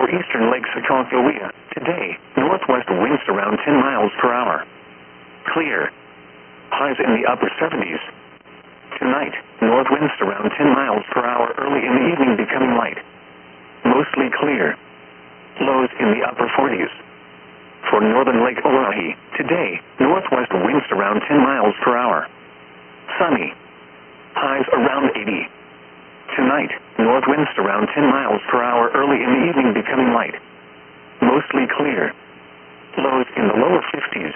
eastern Lake Sacagawea. Today, northwest winds around 10 miles per hour. Clear. Highs in the upper 70s. Tonight, north winds around 10 miles per hour early in the evening becoming light. Mostly clear. Lows in the upper 40s. For northern Lake Oahe, today, northwest winds around 10 miles per hour. Sunny. Highs around 80. Tonight, north winds around 10 miles per hour early in the evening becoming light. Mostly clear. Lows in the lower 50s.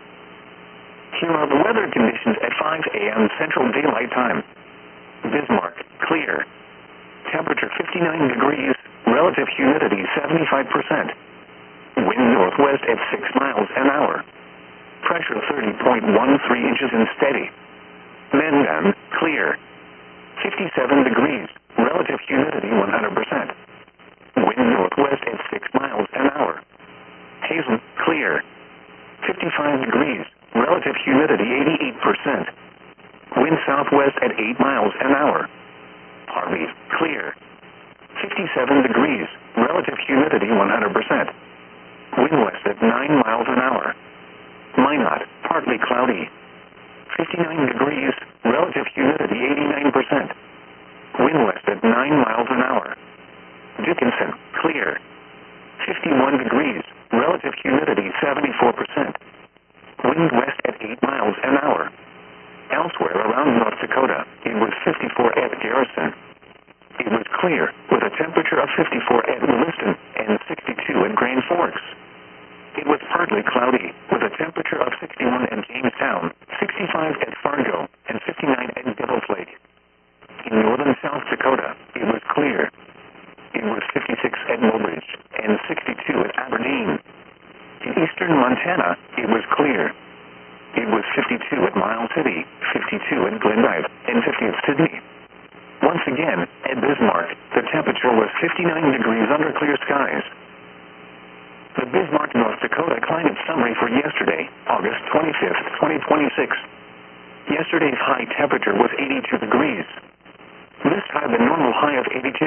Here are the weather conditions at 5 a.m. Central Daylight Time. Bismarck, clear. Temperature 59 degrees, relative humidity 75%. Wind northwest at 6 miles an hour. Pressure 30.13 inches and steady. Mandan, clear. 57 degrees, relative humidity 100%. Wind northwest at 6 miles an hour. Hazen, clear. 55 degrees, relative humidity 88%. Wind southwest at 8 miles an hour. Harvey, clear. 57 degrees, relative humidity 100%. Wind west at 9 miles an hour. Minot, partly cloudy. 59 degrees, relative humidity 89%. Wind west at 9 miles an hour. Dickinson, clear. 51 degrees, relative humidity 74%. Wind west at 8 miles an hour. Elsewhere around North Dakota, it was 54 at Garrison. It was clear, with a temperature of 54 at Williston and 62 at Grand Forks. It was partly cloudy, with a temperature of 61 at Jamestown, 65 at Fargo, and 59 at Devil's Lake. In northern South Dakota, it was clear. It was 56 at Mobridge and 62 at Aberdeen. In eastern Montana, it was clear. It was 52 at Miles City, 52 at Glendive, and 50 at Sydney. Once again, at Bismarck, the temperature was 59 degrees under clear skies. The Bismarck, North Dakota climate summary for yesterday, August 25th, 2026. Yesterday's high temperature was 82 degrees. This time the normal high of 82.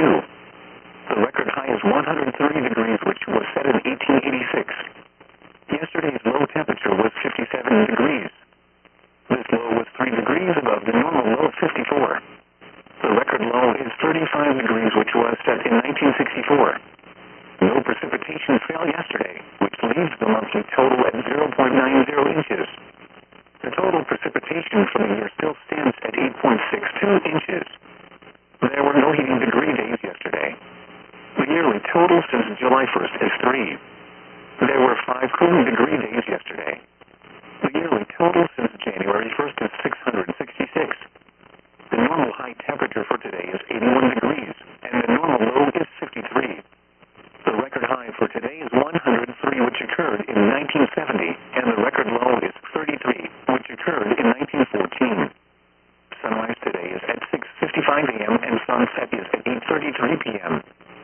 The record high is 130 degrees, which was set in 1886. Yesterday's low temperature was 57 degrees. This low was 3 degrees above the normal low of 54. The record low is 35 degrees, which was set in 1964. No precipitation fell yesterday, which leaves the monthly total at 0.90 inches. The total precipitation for the year still stands at 8.62 inches. There were no heating degree days yesterday. The yearly total since July 1st is 3. There were 5 cooling degree days yesterday. The yearly total since January 1st is 666. The normal high temperature for today is 81 degrees, and the normal low is 53. The record high for today is 103, which occurred in 1970, and the record low is 33, which occurred in 1914. Sunrise today is at 6:55 a.m. and sunset is at 8:33 p.m.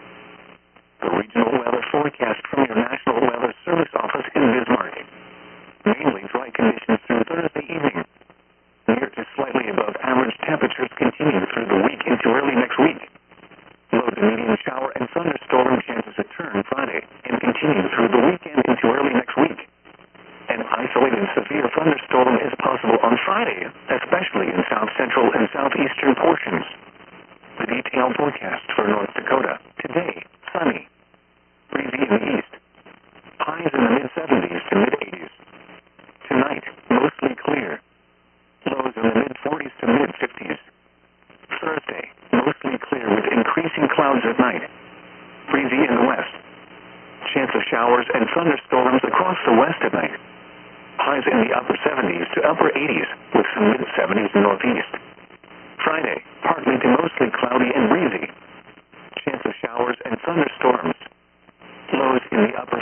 The regional weather forecast from your National Weather Service office in Bismarck. Mainly dry conditions through Thursday evening. Near to slightly above average temperatures continue through the week into early next week. Low to medium shower and thunderstorm chances return Friday and continue through the weekend into early next week. An isolated severe thunderstorm is possible on Friday, especially in south central and southeastern portions. The detailed forecast for North Dakota. Today, sunny. Breezy in the east. Highs in the mid-70s to mid-80s. Tonight, mostly clear. Lows in the mid-40s to mid-50s. Thursday, mostly clear with increasing clouds at night. Breezy in the west. Chance of showers and thunderstorms across the west at night. Highs in the upper 70s to upper 80s with some mid-70s northeast. Friday, partly to mostly cloudy and breezy. Chance of showers and thunderstorms. Lows in the upper